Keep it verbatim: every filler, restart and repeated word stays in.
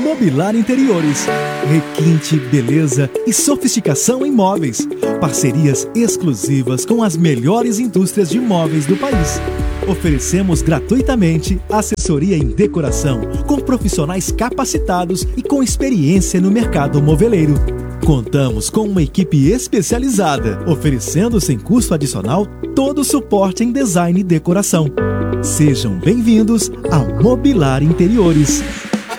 Mobilar Interiores. Requinte, beleza e sofisticação em móveis. Parcerias exclusivas com as melhores indústrias de móveis do país. Oferecemos gratuitamente assessoria em decoração, com profissionais capacitados e com experiência no mercado moveleiro. Contamos com uma equipe especializada, oferecendo sem custo adicional todo o suporte em design e decoração. Sejam bem-vindos a Mobilar Interiores.